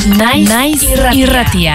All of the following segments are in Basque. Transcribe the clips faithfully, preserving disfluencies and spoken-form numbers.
Naiz, Naiz irratia. irratia.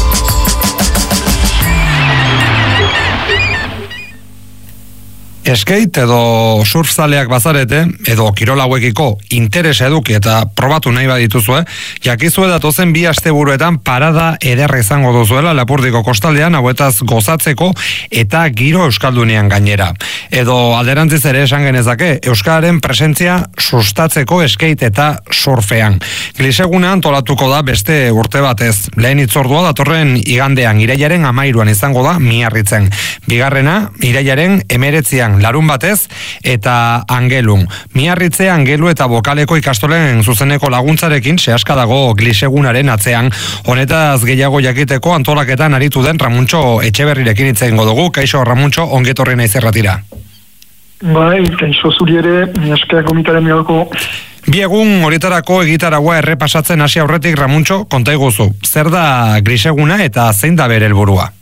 Skate edo surfzaleak bazarete, edo kirol hauekiko interesa eduki eta probatu nahi badituzue, jakizue datozen bi asteburuetan parada ederra izango duzuela Lapurdiko kostaldean hauetaz gozatzeko eta giro euskaldunean gainera. Edo alderantziz ere esan genezake, euskararen presentzia sustatzeko skate eta surfean. Glisegunean tolatuko da beste urte batez. Lehen hitzordua datorren igandean irailaren hamairuan izango da Miarritzen. Bigarrena, irailaren hemeretzian larun batez eta Angelun. Miarritze, Angelu eta Bokaleko ikastolen zuzeneko laguntzarekin sehaska dago Glisegunaren atzean. Honetaz gehiago jakiteko antolaketan aritu den Ramuntxo Etxeberrirekin hitz egingo dugu. Kaixo Ramuntxo, ongetorri naiz erratira. Bai, kaixo zuri ere, miaskeak gomitaren miagoko. Bi egun horitarako egitaragua errepasatzen hasi aurretik Ramuntxo, konta iguzu. Zer da Gliseguna eta zein da bere helburua?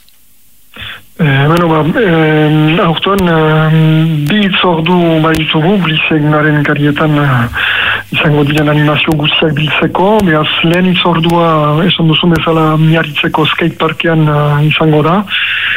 Eh, bueno, ba, eh, aurtuan eh, bi itzordu baditugu Glisegunaren karietan eh, izango diren animazio guztiak biltzeko, behaz lehen itzordua esan duzu bezala Miarritzeko skateparkean eh, izango da.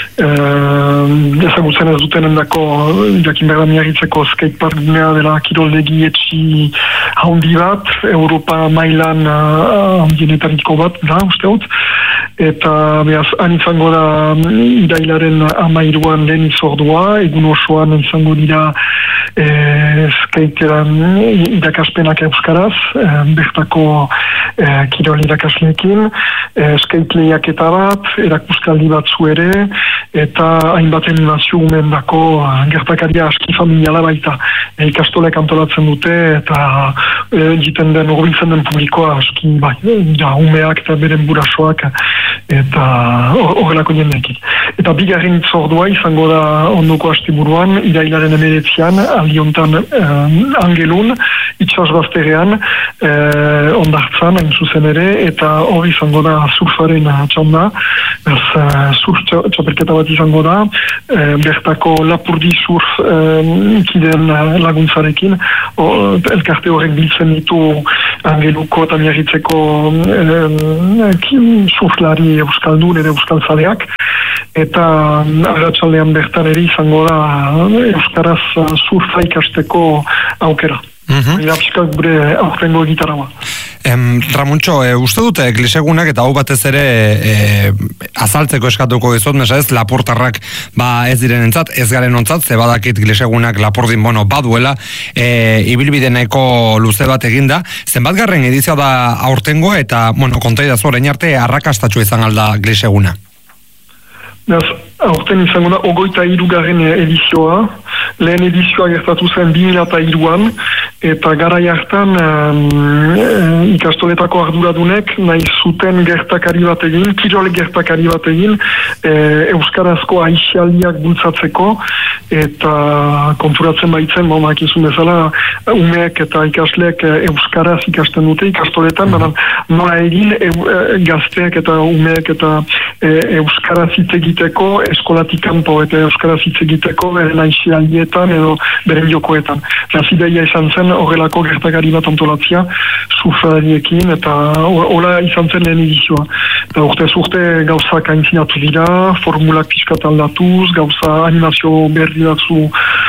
Eh, ezagutzen ez duten endako jakin behar da Miarritzeko skateparknea dela kiroldegi etxi haundi bat, Europa mailan uh, handienetariko bat da, uste hot. Eta behaz, han izango da irailaren amairuan lehen izordua, egun osoan izango dira eh, skateran irakaspenak euskaraz, eh, bertako eh, kirol irakasleekin, eh, skate lehiaketa bat, erakuskaldi batzu ere, eta hainbat animazio umendako gertakaria aski familiala baita. E, ikastolek antolatzen dute, eta e, jiten den, horbiltzen den publikoa aski, bai, ja, umeak eta beren burasoak, eta horrelako jendekin. Eta bigarren itzordua izango da ondoko asteburuan, irailaren emeretzian, aliontan eh, Angelun, itxasbazterean, eh, ondartzan, hain zuzen ere, eta hor izango da surfaren txanda, ez, uh, surf txapelketa bat izango da, eh, bertako Lapurdi surf eh, kideen laguntzarekin, o, elkarte horrek biltzen ditu Angeluko eta Miarritzeko eh, surflari euskaldun ere euskaltzaleak, eta arratsaldean bertan ere izango da euskaraz surfa ikasteko aukera. Mm-hmm. Ira pixkak gure aurtengo egitarama. Em, Ramuntxo, e, uste dute Glisegunak eta hau batez ere e, azaltzeko eskatuko dizut, mesa ez, Lapurtarrak ba ez diren entzat, ez garen ontzat, ze badakit Glisegunak Lapurdin bono baduela, e, ibilbide nahiko luze bat eginda. Zenbat garren edizioa da aurtengoa eta, bueno, konta idazu orain arte arrakastatxo izan alda Gliseguna? Beraz, aurten izango da, ogoita hirugarren edizioa, lehen edizioa gertatu zen bi mila hiruan, eta garai hartan um, ikastoletako arduradunek nahi zuten gertakari bat egin, kirol gertakari bat egin, e, euskarazko aixialdiak bultzatzeko, eta konturatzen baitzen, bon, makizun bezala, umeek eta ikasleek euskaraz ikasten dute ikastoletan, baina nola egin e, e, gazteek eta umeek eta e, euskaraz hitz egiteko, eskolatik kanpo eta euskaraz hitz egiteko beren aixialdietan edo beren jokoetan. Zideia izan zen horrelako gertakari bat antolatzia surfariekin eta hola izan zen lehen edizioa. Eta urtez urte gauzak aintzinatu dira, formulak pixkat aldatuz, gauza animazio berri batzu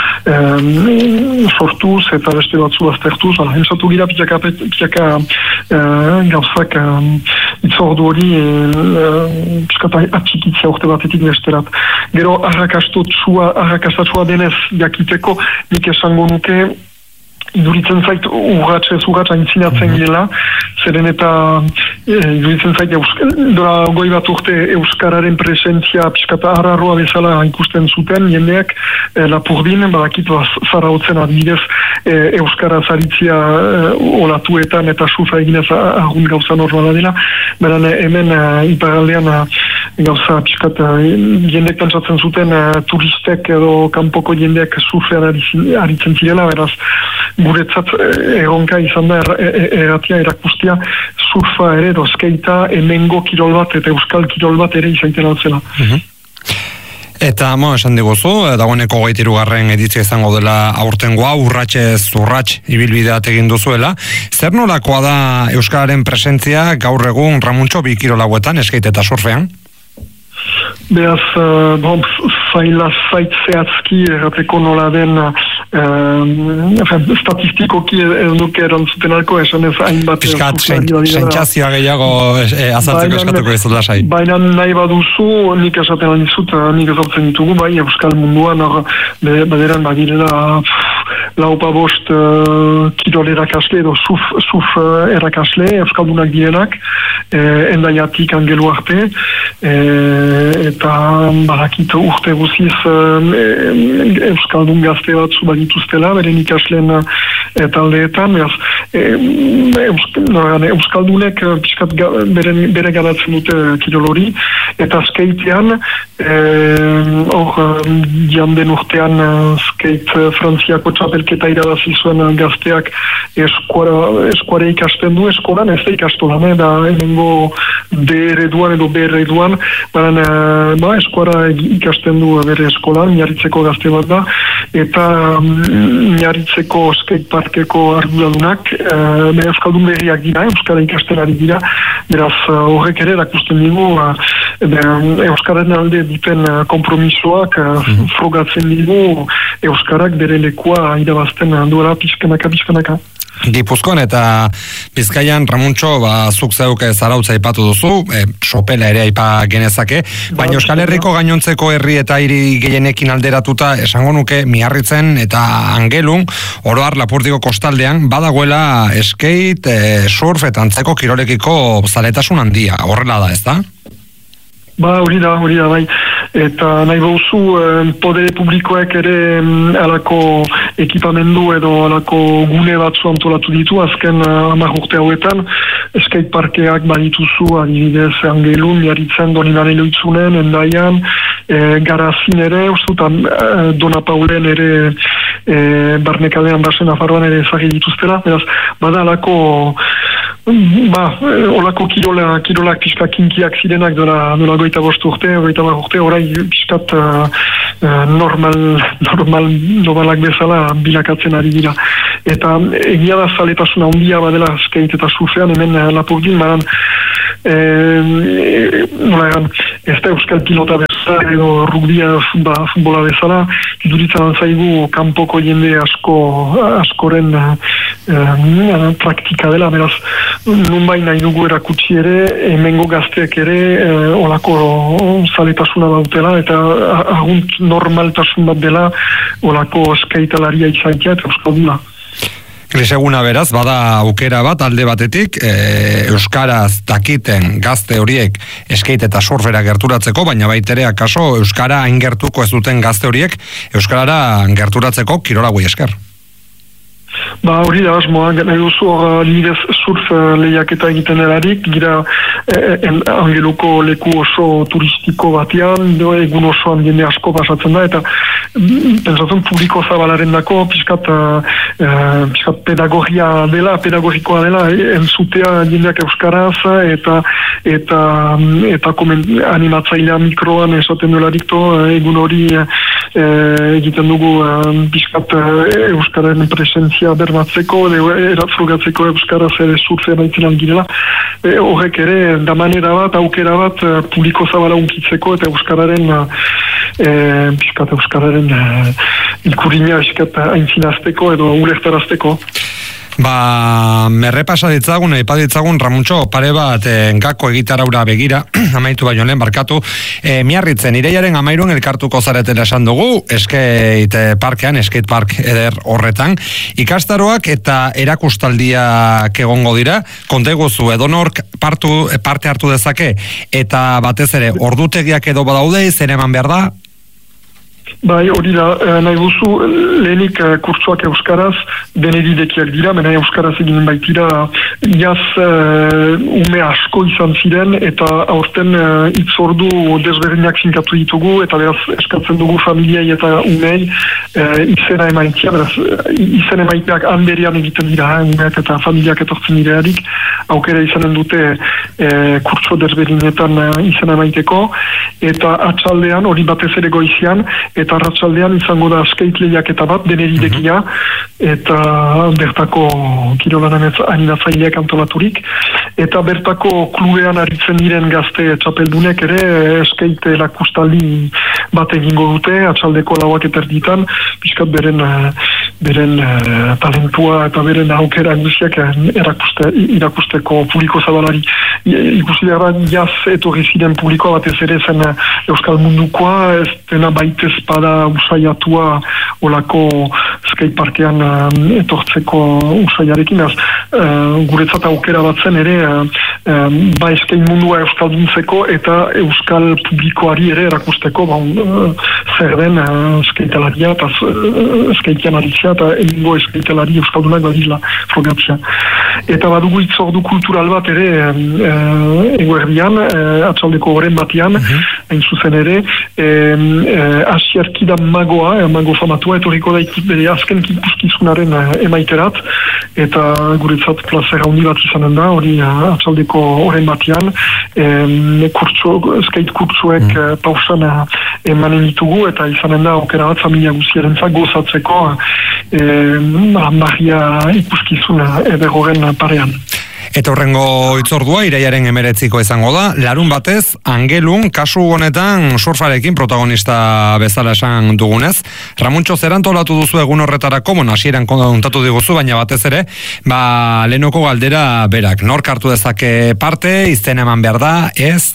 um, sortuz eta beste batzu aztertuz. Ensatu gira pixaka, pixaka uh, gauzak um, itzordu hori uh, pixkat atxikitzia urte batetik besterat. Gero arrakastatsua, arrakastatsua denez jakiteko nik esango nuke iduritzen zait urratxez urratx aintzinatzen girela, zeren eta e, iduritzen zait dora goi bat urte euskararen presentzia pixkata hararroa bezala ikusten zuten jendeak e, Lapurdin, badakit zaraotzen adibidez e, euskara zaritzia e, olatuetan eta surfa eginez argun gauza normala dela, beran hemen e, iparaldean e, gauza pixkat e, jendek pentsatzen zuten e, turistek edo kanpoko jendeak surfean aritzen zirela, beraz guretzat egonka izan da erratia erakustia surfa ere, edo skatea, hemengo kirol bat eta euskal kirol bat ere izaiten altzela. Mm-hmm. Eta, mo, esan diguzu, dagoeneko hogeita hirugarren edizio izango dela aurtengoa, urratsez urrats ibilbideat egin duzuela. Zer nolakoa da euskararen presentzia gaur egun Ramuntxo bi kirolauetan, skate eta surfean? Beaz, uh, bon, zaila zaitzeatzki errateko nola den uh, statistikoki ez duke erantzuten alko, esan ez hainbat... Piskat, sentsazioa gehiago eh, azaltzeko eskatuko ez dut lasai. Baina nahi baduzu, nik esaten aldizut, nik ezautzen ditugu, bai, euskal munduan, baderan badirela laupa bost uh, kirol erakasle edo suf, suf uh, erakasle, euskaldunak direnak, eh, endaiatik angelu arte, eh, eta badakit urte guziz eh, euskaldun gazte batzu badituztela, beren ikasleen eh, taldeetan, beraz, eh, eusk, no, euskaldunek eh, piskat ga, beren, bere garatzen dute kirol hori, eta skatean, hor, eh, janden urtean eh, skate frantziako txapelketa irabazi zuen gazteak eskuara, eskuare ikasten du, eskolan ez da ikastolan, eh, da hemengo D ereduan edo B ereduan, baina ba, eskuara ikasten du bere eskolan, Miarritzeko gazte bat da, eta Miarritzeko skateparkeko arduradunak, e, euskaldun berriak dira, euskara ikasten ari dira, beraz horrek ere erakusten digu, e, euskararen alde duten kompromisoak mm-hmm. frogatzen digu, euskarak bere lekua irabazten duela pizkanaka, pizkanaka. Gipuzkoan eta Bizkaian Ramuntxo, ba, zuk zeuk Zarautza aipatu duzu, e, Sopela ere aipa genezake, baina Euskal Herriko gainontzeko herri eta hiri gehienekin alderatuta esango nuke Miarritzen eta Angelun, oro har Lapurdiko kostaldean badagoela skate, e, surf eta antzeko kirolekiko zaletasun handia, horrela da, ez da? Ba, hori da, hori da, bai. Eta nahi bauzu, eh, podere publikoek ere mm, alako ekipamendu edo alako gune batzu antolatu ditu, azken uh, hamar urte hauetan, skateparkeak badituzu, adibidez, Angelun, Miarritzen, Doninaren Loitzunen, Endaian, eh, Garazin ere, ustutan, eh, Dona Paulen ere, eh, Barnekadean, Basen Afarroan ere ezagir dituztera, beraz, bada alako, ba, olako kirola, kirolak pixka kinkiak zirenak dola, dola goita bost urte, goita bar urte, orai pixkat uh, normal, normal, normalak bezala bilakatzen ari dira. Eta egia da zaletasuna handia badela skate eta surfean, hemen uh, Lapurdin, badan, eh, nola egan, ez da euskal pilota bezala, edo rugbia ba, futbola bezala, iduritzen zaigu kanpoko jende asko, askoren uh, uh, praktika dela, beraz, nunbain nahi dugu erakutsi ere, hemengo gazteek ere eh, olako zaletasuna dautela, eta agunt normaltasun bat dela olako skaitalaria izaitia eta euskalduna. Kriseguna beraz, bada aukera bat alde batetik, e, euskaraz dakiten gazte horiek skate eta surfera gerturatzeko, baina baitere akaso euskara hain gertuko ez duten gazte horiek euskarara gerturatzeko kirolagui esker. Ba, hori da, asmoa, nahi duzu hor lidez surf lehiaketa egiten erarik, gira eh, Angeluko leku oso turistiko batean, egun osoan jende asko pasatzen da, eta pentsatzen publiko zabalaren dako, piskat, eh, piskat pedagogia dela, pedagogikoa dela, entzutea jendeak euskaraz, eta eta, eta komen, animatzailea mikroan esaten duelarikto, egun hori eh, egiten dugu eh, piskat eh, euskaren presentzia bermatzeko, eratfrugatzeko euskaraz ere surfean aitzen algirela. E, horrek ere, da manera bat, aukera bat, publiko zabala unkitzeko eta euskararen e, piskat euskararen e, ilkurina piskat aintzinazteko edo ulertarazteko. Ba, merrepasa ditzagun, eipa ditzagun, Ramuntxo, pare bat eh, gako egitaraura begira, amaitu baino lehen barkatu, eh, Miarritzen, ireiaren amairun elkartuko zaretela esan dugu, skate parkean, skate park eder horretan, ikastaroak eta erakustaldiak egongo dira, konteguzu edonork partu, parte hartu dezake, eta batez ere, ordutegiak edo badaude, zer eman behar da? Bai, hori da, nahi guzu, lehenik kurtsuak euskaraz, deneridekiak dira, mena euskaraz egin baitira, jaz uh, ume asko izan ziren, eta aurten uh, itzordu desberdinak finkatu ditugu, eta beraz eskatzen dugu familiai eta umei uh, izena emaitia, beraz izena emaiteak hanberian egiten dira, umeak eta familiak etortzen direarik, aukera izanen dute e, kurtso desberdinetan izena emaiteko, eta atxaldean, hori batez ere goizian, eta arratsaldean izango da skate lehiaketa bat, deneridekia, eta bertako kirolan animatzaileak antolaturik, eta bertako klubean aritzen diren gazte txapeldunek ere skate erakustaldi bat egingo dute, atxaldeko lauak eterditan, pixkat beren, beren uh, talentua eta beren aukera guziak erakuste, irakusteko publiko zabalari. Ikusi gara jaz etorri ziren publikoa batez ere zen Euskal Mundukoa, ez dena baitez bada usaiatua olako skateparkean uh, etortzeko usaiarekin, az, uh, guretzat aukera bat zen ere uh, um, ba skate mundua euskalduntzeko eta euskal publikoari ere erakusteko ba, uh, zer den uh, skaitelaria eta uh, skatean aritzea eta egingo skaitelari euskaldunak badizla frogatzea. Eta badugu itzordu kultural bat ere uh, eguerdian, uh, atxaldeko horren batean, uh-huh. hain zuzen ere, uh, Asier Kida magoa, uh, mago famatua, etorriko da ikut bere azken ikuskizunaren uh, emaiterat, eta guretzat plazer handi bat izanen da, hori uh, atxaldeko horren batean, um, kurtso, skate kurtsuek uh, pausan uh, emanen ditugu, eta izanen da okera bat familia guztiarentzat gozatzeko um, magia ikuskizuna eder horren parean. Eta horrengo itzordua iraiaren emeretziko izango da, larun batez, Angelun, kasu honetan surfarekin protagonista bezala esan dugunez. Ramuntxo, zer antolatu duzu egun horretarako, bueno, hasieran kontatu diguzu, baina batez ere, ba, lehenoko galdera berak, nork hartu dezake parte, izten eman behar da, ez?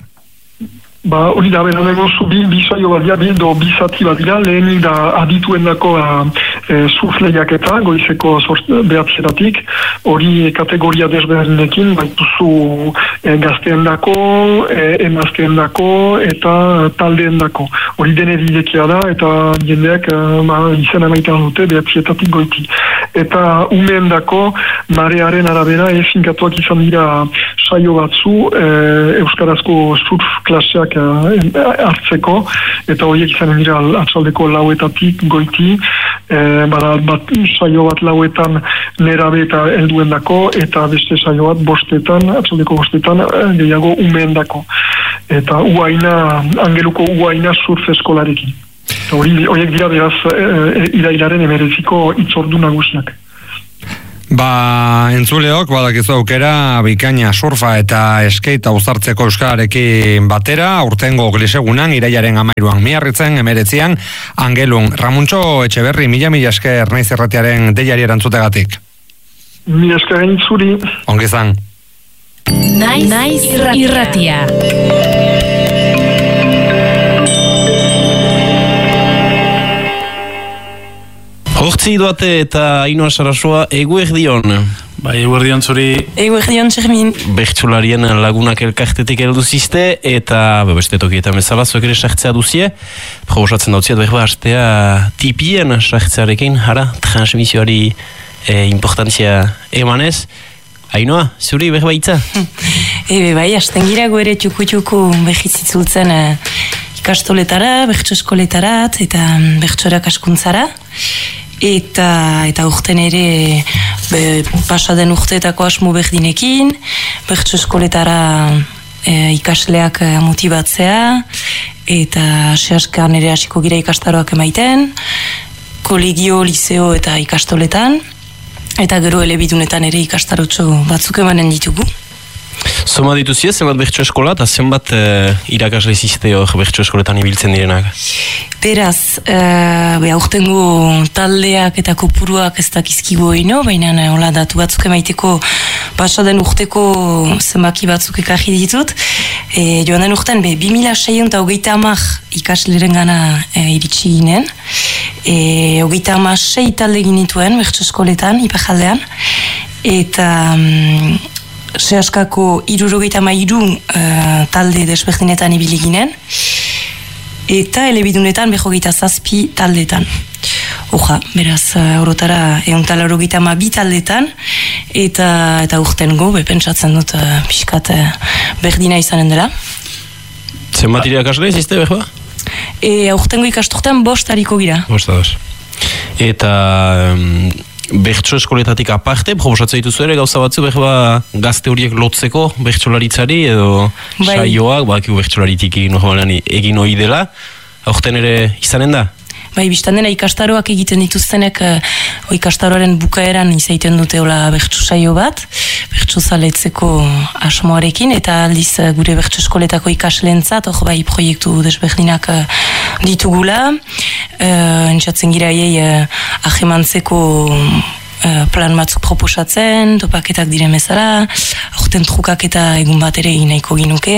Ba, hori da, bera negozu, bi, bi saio bat dira, bi, do, bi zati bat dira, lehenik da adituen dako e, surfleiak eta, goizeko behatzeratik, hori kategoria desberdinekin, baituzu e, gazteen dako, e, emazteen dako, eta taldeen dako. Hori dene didekia da, eta jendeak e, ba, izena maitean dute, behatzietatik goiti. Eta umeen dako, marearen arabera, efinkatuak izan dira saio batzu, e, euskarazko surf klaseak hartzeko, eta horiek izanen dira atxaldeko lauetatik goiti, e, bada bat saio bat lauetan nerabe eta helduen dako, eta beste saio bat bostetan, atxaldeko bostetan, gehiago umeen dako. Eta uaina, Angeluko uaina surf eskolarekin. Hori, horiek dira beraz e, irailaren emereziko itzordu nagusiak. Ba, entzuleok, badakizu aukera, bikaina surfa eta skate uzartzeko euskararekin batera, urtengo glisegunan, iraiaren amairuan miarritzen, emeretzian, Angelun. Ramuntxo Etxeberri, mila mila esker naiz irratiaren deiari erantzutegatik. Mila esker entzuri. Ongi zan. Naiz, naiz irratia. Hortzi duate eta Ainhoa Sarasua eguerdion. Bai, eguerdion zuri. Eguerdion, Txermin. Bertsularien lagunak elkartetik elduzizte eta beste tokietan bezala zuek ere sartzea duzie. Probosatzen dautziat berba hastea tipien sartzearekin, hara, transmisioari e, importantzia emanez. Ainhoa, zuri berba itza? Ebe bai, hasten gira goere txuku-txuku behizitzultzen e, ikastoletara, bertso eskoletarat eta bertsorak askuntzara. Eta eta urten ere be, pasaden urteetako asmo berdinekin, bertso eskoletara e, ikasleak motibatzea, eta sehaskan ere hasiko gira ikastaroak emaiten, kolegio, liseo eta ikastoletan, eta gero elebidunetan ere ikastarotxo batzuk emanen ditugu. Zoma dituzie, zenbat bertso eskola eta zenbat e, irakasle izizte hor bertso eskoletan ibiltzen direnak? Beraz, e, aurtengo taldeak eta kopuruak ez dakizkibo ino, baina hola datu batzuk emaiteko pasaden urteko zenbaki batzuk ekarri ditut. E, joan den urten, be, bi mila seiehun eta hogeita hamar ikasleren gana e, iritsi ginen. E, hogeita hamar sei talde ginituen bertso eskoletan, ipajaldean, eta mm, sehaskako hirurogeita hamairu uh, talde desberdinetan ibili ginen, eta elebidunetan behogeita zazpi taldetan. Oja, beraz, uh, orotara eguntala orogeita ama bi taldetan, eta, eta urtengo, bepentsatzen dut uh, pixkat uh, berdina izanen dela. Zenbat irakasle izizte behar? E, urtengo ikasturtean bost hariko gira. Bost ados. Eta... Um... bertso eskoletatik aparte, proposatzen dituzu ere gauza batzu, behar gazte horiek lotzeko bertsolaritzari edo bai. Saioak, bakiu bertsolaritik normalean egin hori dela, aurten ere izanen da? Bai, biztan dena ikastaroak egiten dituztenek uh, ikastaroaren bukaeran izaiten dute hola bertso saio bat, bertso zaletzeko asmoarekin, eta aldiz uh, gure bertso eskoletako ikaslentzat, hor bai proiektu desberdinak uh, ditugula, uh, entzatzen gira eiei uh, ahemantzeko uh, plan batzuk proposatzen, topaketak diren bezala, aurten trukak eta egun bat ere egin nahiko ginuke.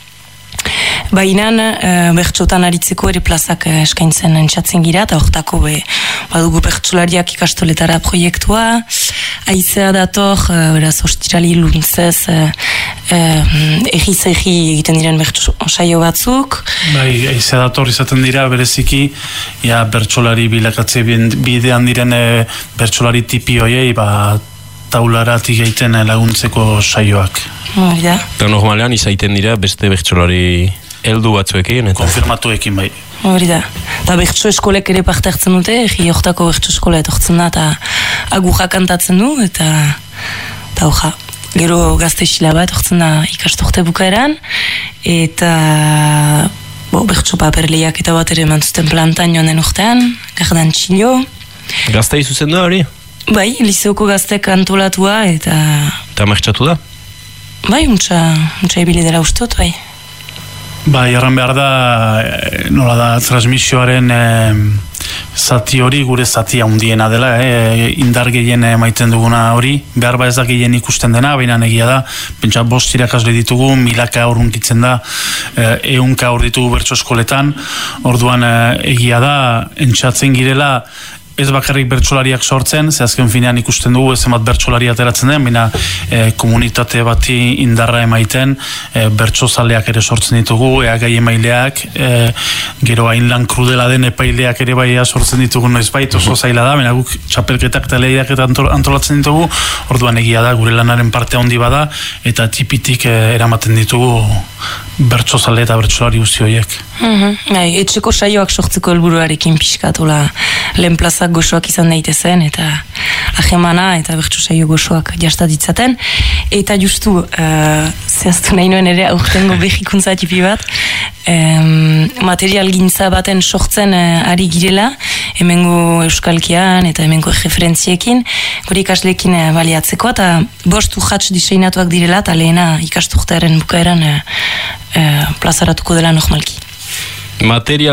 Baina uh, bertsotan aritzeko ere plazak uh, eskaintzen entzatzen gira, eta hortako be, badugu bertsolariak ikastoletara proiektua, aizea dator, uh, beraz, ostirali luntzez, uh, uh, egiz-egi egiten diren bertso saio batzuk. Bai, aizea dator izaten dira, bereziki, ja, bertsolari bilakatze bidean diren uh, bertsolari tipi hoiei, ba, taularatik egiten laguntzeko saioak. Hori da. Eta normalean izaiten dira beste bertsolari heldu batzuekin. Eta... konfirmatuekin bai. Hori da. Eta bertso eskolek ere parte hartzen dute, egi hortako bertso eskola etortzen da, eta agurra kantatzen du, eta eta hoja. Gero gazte isila bat etortzen da ikastorte bukaeran, eta bo, bertso paperleiak eta bat ere mantuzten plantan joan den urtean, gardan txilo. Gazte izuzen da hori? Bai, liseoko gaztek antolatua, eta... Eta martxatu da? Bai, untsa, untsa ibili dela ustot, bai. Bai, erran behar da, nola da, transmisioaren e, zati hori gure zati handiena dela, e, indar gehien maiten duguna hori, behar ba ez da gehien ikusten dena, baina egia da, pentsa bost irakasle ditugu, milaka aur hunkitzen da, e, eunka aur ditugu bertso eskoletan, orduan e, egia da, entxatzen girela, ez bakarrik bertsolariak sortzen, ze azken finean ikusten dugu ez emat bertsolari ateratzen den, baina e, komunitate bati indarra emaiten, e, bertsozaleak ere sortzen ditugu, eagai emaileak, e, gero hain lan krudela den epaileak ere baia sortzen ditugu noizbait, oso zaila da, baina guk txapelketak eta lehiak eta antolatzen ditugu, orduan egia da, gure lanaren parte handi bada, eta tipitik e, eramaten ditugu bertsozale eta bertsolari guzti horiek. Mm-hmm. Bai, etxeko saioak sortzeko helburuarekin pixkatola lehen plazak gozoak izan daitezen, eta ahemana eta bertso saio gozoak jastatitzaten, eta justu uh, zehaztu nahi nuen ere aurtengo behikuntza tipi bat, um, material gintza baten sortzen uh, ari girela, hemengo euskalkian eta hemengo referentziekin, gure ikasleekin uh, baliatzeko, eta bost urratx diseinatuak direla, eta lehena ikasturtearen bukaeran uh, uh, plazaratuko dela normalki. Material